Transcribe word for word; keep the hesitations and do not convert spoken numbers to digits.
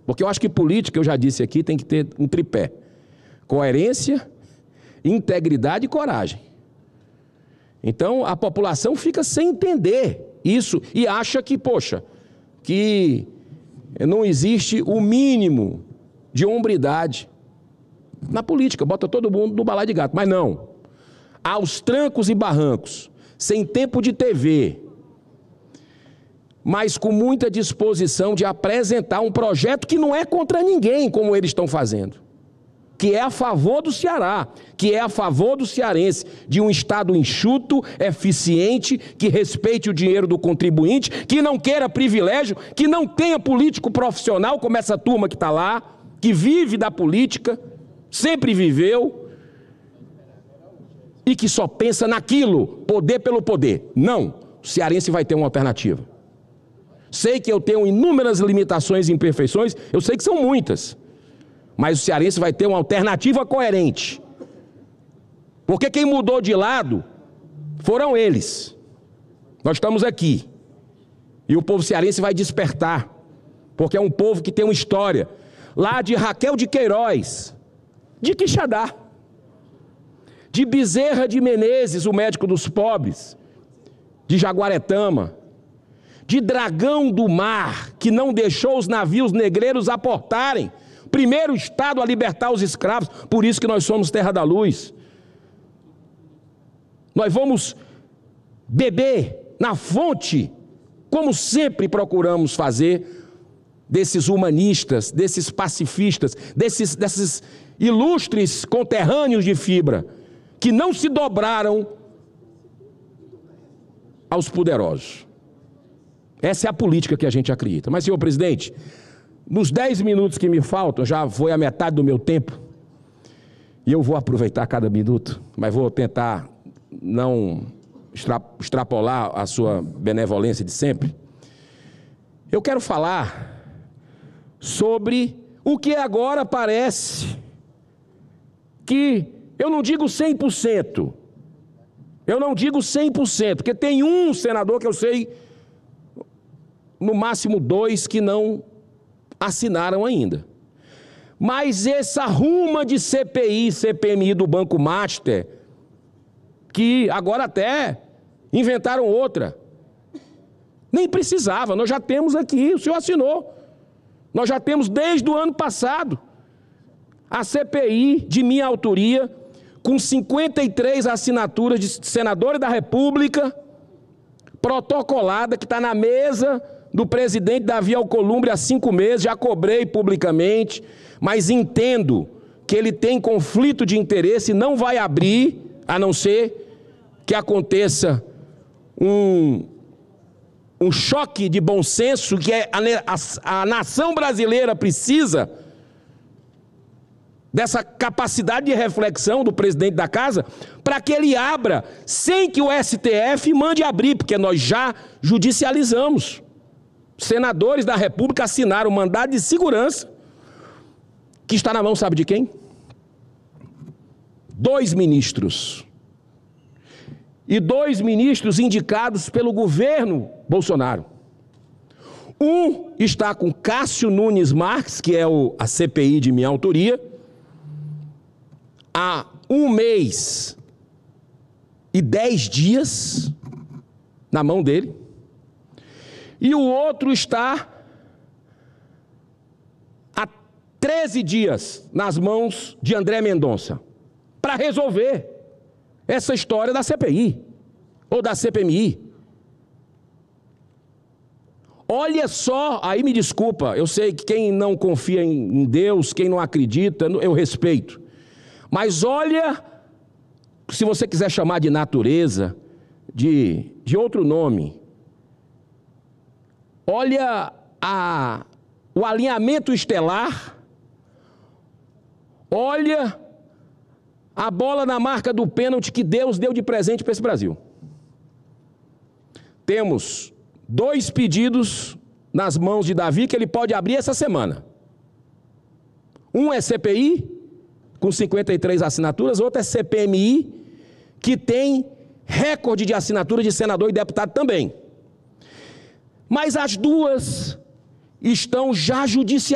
Porque eu acho que política, eu já disse aqui, tem que ter um tripé: coerência, integridade e coragem. Então, a população fica sem entender isso e acha que, poxa, que não existe o mínimo de hombridade na política, bota todo mundo no balaio de gato. Mas não, aos trancos e barrancos, sem tempo de T V, mas com muita disposição de apresentar um projeto que não é contra ninguém, como eles estão fazendo, que é a favor do Ceará, que é a favor do cearense, de um Estado enxuto, eficiente, que respeite o dinheiro do contribuinte, que não queira privilégio, que não tenha político profissional, como essa turma que está lá, que vive da política, sempre viveu, e que só pensa naquilo, poder pelo poder. Não, o cearense vai ter uma alternativa. Sei que eu tenho inúmeras limitações e imperfeições, eu sei que são muitas, mas o cearense vai ter uma alternativa coerente. Porque quem mudou de lado foram eles. Nós estamos aqui. E o povo cearense vai despertar, porque é um povo que tem uma história. Lá de Raquel de Queiroz, de Quixadá, de Bezerra de Menezes, o médico dos pobres, de Jaguaretama, de Dragão do Mar, que não deixou os navios negreiros aportarem, primeiro estado a libertar os escravos, por isso que nós somos terra da luz. Nós vamos beber na fonte, como sempre procuramos fazer, desses humanistas, desses pacifistas, desses, desses ilustres conterrâneos de fibra, que não se dobraram aos poderosos. Essa é a política que a gente acredita. Mas, senhor presidente, nos dez minutos que me faltam, já foi a metade do meu tempo, e eu vou aproveitar cada minuto, mas vou tentar não extra, extrapolar a sua benevolência de sempre. Eu quero falar sobre o que agora parece que, eu não digo cem por cento, eu não digo cem por cento, porque tem um senador que eu sei, no máximo dois, que não assinaram ainda. Mas essa ruma de C P I, C P M I do Banco Master, que agora até inventaram outra, nem precisava, nós já temos aqui, o senhor assinou. Nós já temos desde o ano passado a C P I de minha autoria, com cinquenta e três assinaturas de senadores da República, protocolada, que está na mesa do presidente Davi Alcolumbre há cinco meses, já cobrei publicamente, mas entendo que ele tem conflito de interesse e não vai abrir, a não ser que aconteça um, um choque de bom senso, que é a, a, a nação brasileira precisa dessa capacidade de reflexão do presidente da casa, para que ele abra, sem que o S T F mande abrir, porque nós já judicializamos. Senadores da República assinaram um mandado de segurança, que está na mão, sabe de quem? Dois ministros. E dois ministros indicados pelo governo Bolsonaro. Um está com Cássio Nunes Marques, que é o, a C P I de minha autoria, há um mês e dez dias na mão dele. E o outro está há treze dias nas mãos de André Mendonça, para resolver essa história da C P I, ou da C P M I. Olha só, aí me desculpa, eu sei que quem não confia em Deus, quem não acredita, eu respeito. Mas olha, se você quiser chamar de natureza, de, de outro nome, olha a, o alinhamento estelar, olha a bola na marca do pênalti que Deus deu de presente para esse Brasil. Temos dois pedidos nas mãos de Davi que ele pode abrir essa semana. Um é C P I, com cinquenta e três assinaturas, outro é C P M I, que tem recorde de assinatura de senador e deputado também. Mas as duas estão já judicializadas.